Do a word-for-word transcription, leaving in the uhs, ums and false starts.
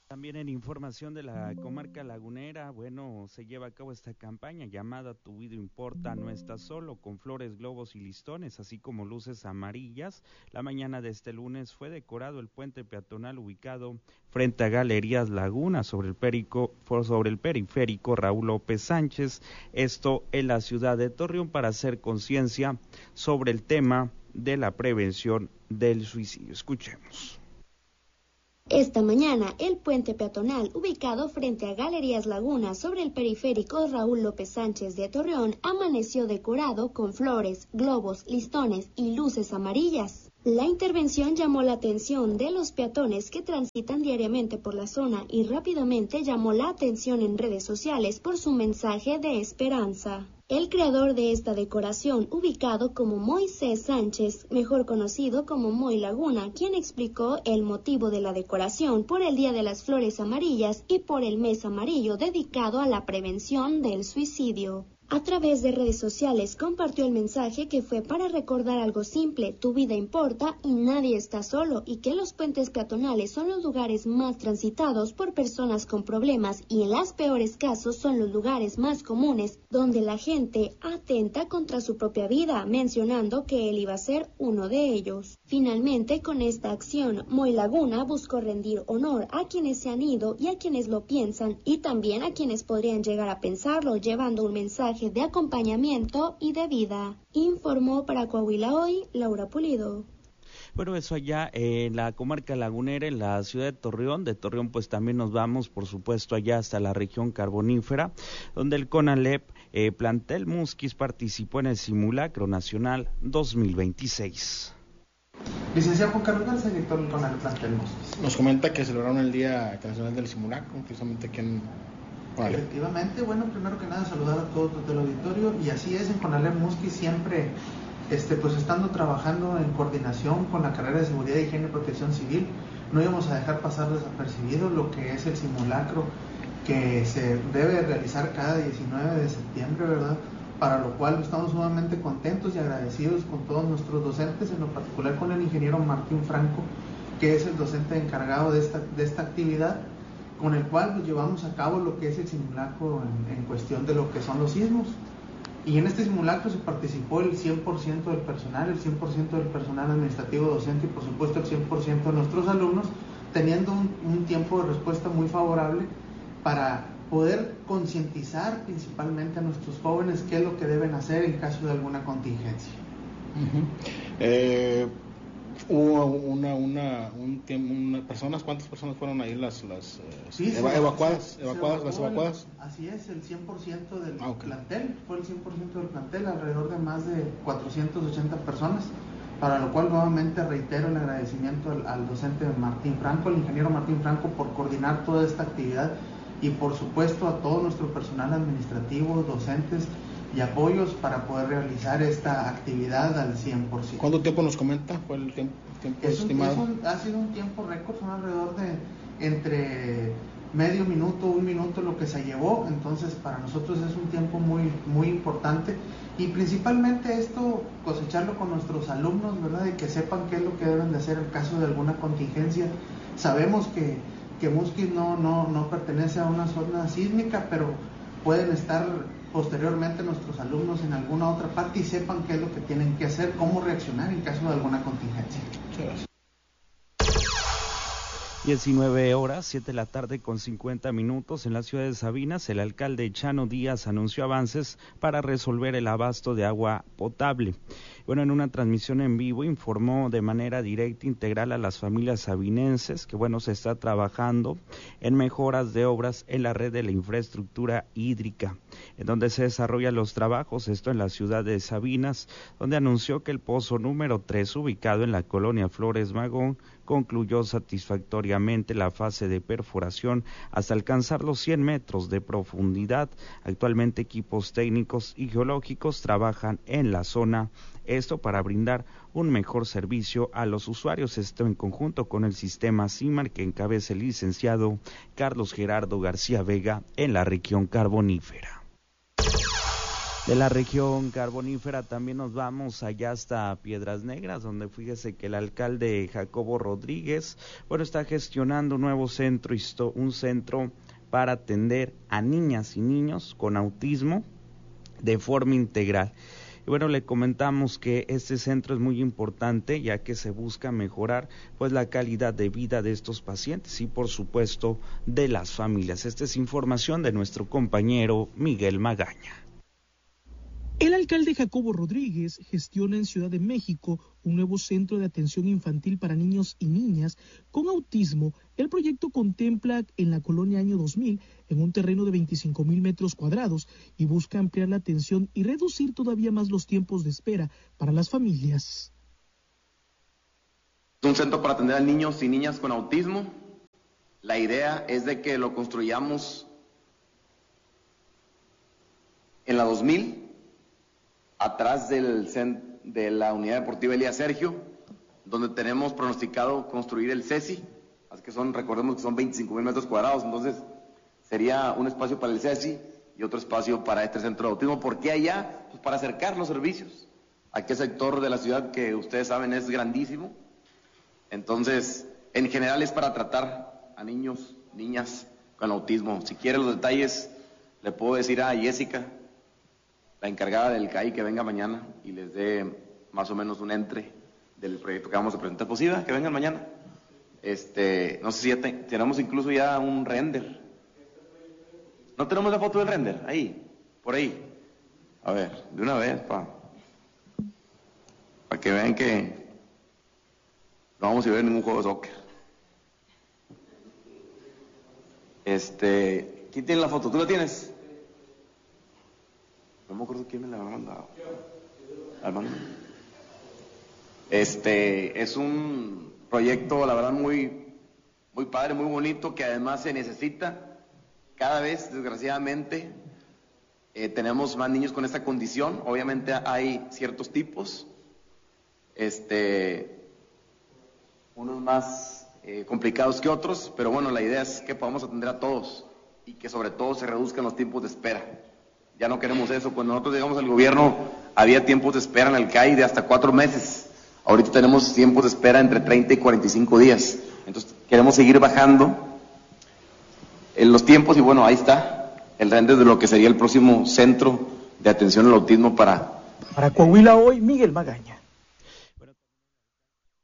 También en información de la comarca lagunera, bueno, se lleva a cabo esta campaña llamada Tu vida importa, no estás solo, con flores, globos y listones, así como luces amarillas. La mañana de este lunes fue decorado el puente peatonal ubicado frente a Galerías Laguna sobre el, perico, sobre el periférico Raúl López Sánchez, esto en la ciudad de Torreón, para hacer conciencia sobre el tema de la prevención del suicidio. Escuchemos. Esta mañana, el puente peatonal ubicado frente a Galerías Laguna sobre el periférico Raúl López Sánchez de Torreón amaneció decorado con flores, globos, listones y luces amarillas. La intervención llamó la atención de los peatones que transitan diariamente por la zona y rápidamente llamó la atención en redes sociales por su mensaje de esperanza. El creador de esta decoración, ubicado como Moisés Sánchez, mejor conocido como Moy Laguna, quien explicó el motivo de la decoración por el Día de las Flores Amarillas y por el mes amarillo dedicado a la prevención del suicidio. A través de redes sociales compartió el mensaje que fue para recordar algo simple: tu vida importa y nadie está solo, y que los puentes peatonales son los lugares más transitados por personas con problemas y en los peores casos son los lugares más comunes donde la gente atenta contra su propia vida, mencionando que él iba a ser uno de ellos. Finalmente, con esta acción, Moy Laguna buscó rendir honor a quienes se han ido y a quienes lo piensan y también a quienes podrían llegar a pensarlo, llevando un mensaje de acompañamiento y de vida. Informó para Coahuila Hoy, Laura Pulido. Bueno, eso allá en la comarca lagunera, en la ciudad de Torreón. De Torreón pues también nos vamos, por supuesto, allá hasta la región carbonífera, donde el CONALEP eh, plantel Musquis participó en el Simulacro Nacional dos mil veintiséis. Licenciado Juan Carlos Garza, director del CONALEP plantel Musquis. Nos comenta que celebraron el Día Internacional del Simulacro, precisamente aquí en CONALEP. Efectivamente, bueno, primero que nada saludar a todos los del auditorio, y así es, en CONALEP Musquis siempre este, pues estando trabajando en coordinación con la carrera de Seguridad, Higiene y Protección Civil, no íbamos a dejar pasar desapercibido lo que es el simulacro que se debe realizar cada diecinueve de septiembre, ¿verdad? Para lo cual estamos sumamente contentos y agradecidos con todos nuestros docentes, en lo particular con el ingeniero Martín Franco, que es el docente encargado de esta, de esta actividad, con el cual pues, llevamos a cabo lo que es el simulacro en, en cuestión de lo que son los sismos. Y en este simulacro se participó el cien por ciento del personal, el cien por ciento del personal administrativo docente y por supuesto el cien por ciento de nuestros alumnos, teniendo un, un tiempo de respuesta muy favorable para poder concientizar principalmente a nuestros jóvenes qué es lo que deben hacer en caso de alguna contingencia. Uh-huh. eh, hubo una, una, un tiempo, una personas, ¿cuántas personas fueron ahí las, las eh, sí, eva- se, evacuadas, se, evacuadas, se las evacuadas? El, así es, el cien por ciento del ah, okay. plantel, fue el cien por ciento del plantel, alrededor de más de cuatrocientas ochenta personas, para lo cual nuevamente reitero el agradecimiento al, al docente Martín Franco, al ingeniero Martín Franco, por coordinar toda esta actividad, y por supuesto a todo nuestro personal administrativo, docentes y apoyos para poder realizar esta actividad al cien por ciento. ¿Cuánto tiempo nos comenta? ¿Fue el tiempo, tiempo es un, estimado? Es un, ha sido un tiempo récord, son alrededor de entre medio minuto, un minuto lo que se llevó, entonces para nosotros es un tiempo muy, muy importante, y principalmente esto cosecharlo con nuestros alumnos, ¿verdad? Y que sepan qué es lo que deben de hacer en caso de alguna contingencia. Sabemos que que Musquis no, no, no pertenece a una zona sísmica, pero pueden estar posteriormente nuestros alumnos en alguna otra parte y sepan qué es lo que tienen que hacer, cómo reaccionar en caso de alguna contingencia. diecinueve horas, siete de la tarde con cincuenta minutos en la ciudad de Sabinas. El alcalde Chano Díaz anunció avances para resolver el abasto de agua potable. Bueno, en una transmisión en vivo informó de manera directa e integral a las familias sabinenses que, bueno, se está trabajando en mejoras de obras en la red de la infraestructura hídrica, en donde se desarrollan los trabajos, esto en la ciudad de Sabinas, donde anunció que el pozo número tres, ubicado en la colonia Flores Magón, concluyó satisfactoriamente la fase de perforación hasta alcanzar los cien metros de profundidad. Actualmente equipos técnicos y geológicos trabajan en la zona, esto para brindar un mejor servicio a los usuarios, esto en conjunto con el sistema CIMAR que encabeza el licenciado Carlos Gerardo García Vega en la región carbonífera. De la región carbonífera también nos vamos allá hasta Piedras Negras, donde fíjese que el alcalde Jacobo Rodríguez, bueno, está gestionando un nuevo centro, un centro para atender a niñas y niños con autismo de forma integral. Y bueno, le comentamos que este centro es muy importante, ya que se busca mejorar pues la calidad de vida de estos pacientes y por supuesto de las familias. Esta es información de nuestro compañero Miguel Magaña. El alcalde Jacobo Rodríguez gestiona en Ciudad de México un nuevo centro de atención infantil para niños y niñas con autismo. El proyecto contempla en la colonia Año dos mil, en un terreno de veinticinco mil metros cuadrados, y busca ampliar la atención y reducir todavía más los tiempos de espera para las familias. Es un centro para atender a niños y niñas con autismo. La idea es de que lo construyamos en la dos mil, atrás del cent- de la unidad deportiva Elías Sergio, donde tenemos pronosticado construir el CESI, así que son, recordemos que son veinticinco mil metros cuadrados, entonces sería un espacio para el CESI y otro espacio para este centro de autismo. ¿Por qué allá? Pues para acercar los servicios a aquel sector de la ciudad que ustedes saben es grandísimo. Entonces, en general es para tratar a niños, niñas con autismo. Si quiere los detalles, le puedo decir a Jessica, la encargada del C A I, que venga mañana y les dé más o menos un entre del proyecto que vamos a presentar. Posible que vengan mañana. Este, no sé si ya te, tenemos incluso ya un render. ¿No tenemos la foto del render? Ahí, por ahí. A ver, de una vez, para pa que vean que no vamos a ver ningún juego de soccer. Este, ¿quién tiene la foto? ¿Tú la tienes? No me acuerdo quién me la había mandado. Armando. Este, es un proyecto, la verdad, muy, muy padre, muy bonito, que además se necesita. Cada vez, desgraciadamente, eh, tenemos más niños con esta condición. Obviamente hay ciertos tipos, este, unos más eh, complicados que otros, pero bueno, la idea es que podamos atender a todos y que sobre todo se reduzcan los tiempos de espera. Ya no queremos eso. Cuando nosotros llegamos al gobierno había tiempos de espera en el C A I de hasta cuatro meses. Ahorita tenemos tiempos de espera entre treinta y cuarenta y cinco días. Entonces queremos seguir bajando en los tiempos y bueno, ahí está el render de lo que sería el próximo centro de atención al autismo para... Para Coahuila Hoy, Miguel Magaña.